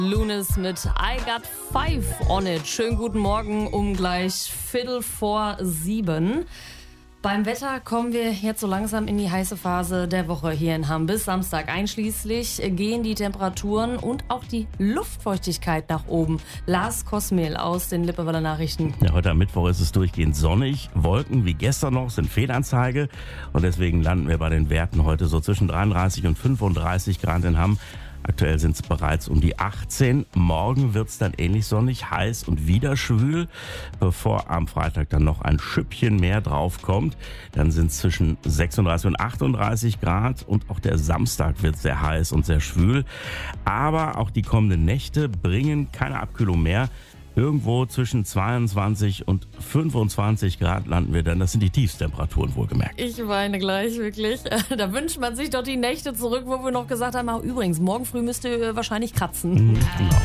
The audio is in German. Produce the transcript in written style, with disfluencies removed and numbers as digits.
Lunis mit I Got Five on It. Schönen guten Morgen um gleich 6:45. Beim Wetter kommen wir jetzt so langsam in die heiße Phase der Woche hier in Hamm. Bis Samstag einschließlich gehen die Temperaturen und auch die Luftfeuchtigkeit nach oben. Lars Kosmehl aus den Lippewaller Nachrichten. Ja, heute am Mittwoch ist es durchgehend sonnig. Wolken wie gestern noch sind Fehlanzeige. Und deswegen landen wir bei den Werten heute so zwischen 33 und 35 Grad in Hamm. Aktuell sind es bereits um die 18. Morgen wird es dann ähnlich sonnig, heiß und wieder schwül, bevor am Freitag dann noch ein Schüppchen mehr drauf kommt. Dann sind es zwischen 36 und 38 Grad und auch der Samstag wird sehr heiß und sehr schwül. Aber auch die kommenden Nächte bringen keine Abkühlung mehr. Irgendwo zwischen 22 und 25 Grad landen wir dann. Das sind die Tiefstemperaturen wohlgemerkt. Ich weine gleich, wirklich. Da wünscht man sich doch die Nächte zurück, wo wir noch gesagt haben, übrigens, morgen früh müsst ihr wahrscheinlich kratzen. Genau.